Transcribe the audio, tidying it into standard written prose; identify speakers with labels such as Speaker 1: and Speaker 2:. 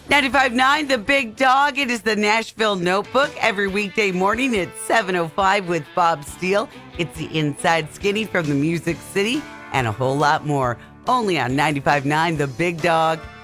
Speaker 1: 95.9 The Big Dog. It is the Nashville Notebook every weekday morning at 7:05 with Bob Steele. It's the Inside Skinny from the Music City and a whole lot more. Only on 95.9 The Big Dog.